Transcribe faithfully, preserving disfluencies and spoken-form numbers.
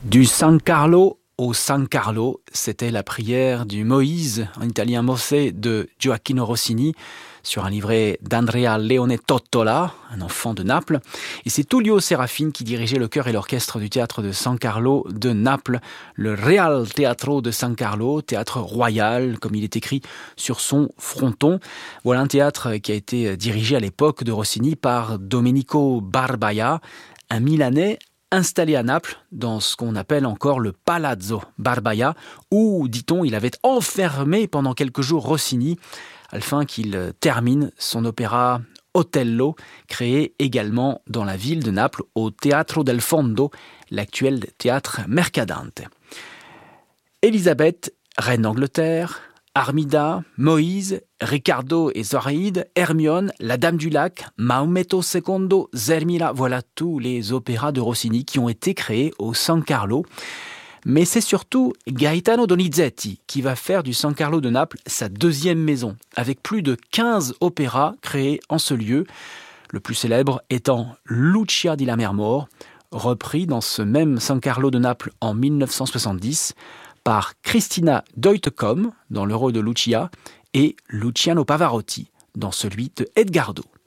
Du San Carlo au San Carlo, c'était la prière du Moïse, en italien Mosè, de Gioacchino Rossini, sur un livret d'Andrea Leone Tottola, un enfant de Naples. Et c'est Tullio Serafin qui dirigeait le chœur et l'orchestre du théâtre de San Carlo de Naples, le Real Teatro de San Carlo, théâtre royal, comme il est écrit sur son fronton. Voilà un théâtre qui a été dirigé à l'époque de Rossini par Domenico Barbaia, un Milanais installé à Naples, dans ce qu'on appelle encore le Palazzo Barbaia, où, dit-on, il avait enfermé pendant quelques jours Rossini, afin qu'il termine son opéra Otello, créé également dans la ville de Naples, au Teatro del Fondo, l'actuel théâtre Mercadante. Élisabeth, reine d'Angleterre, Armida, Moïse, Riccardo et Zoraïde, Hermione, La Dame du Lac, Maometto secondo, Zermina, voilà tous les opéras de Rossini qui ont été créés au San Carlo. Mais c'est surtout Gaetano Donizetti qui va faire du San Carlo de Naples sa deuxième maison, avec plus de quinze opéras créés en ce lieu, le plus célèbre étant Lucia di Lammermoor, repris dans ce même San Carlo de Naples en dix-neuf cent soixante-dix, par Christina Deutecom dans le rôle de Lucia et Luciano Pavarotti dans celui de Edgardo.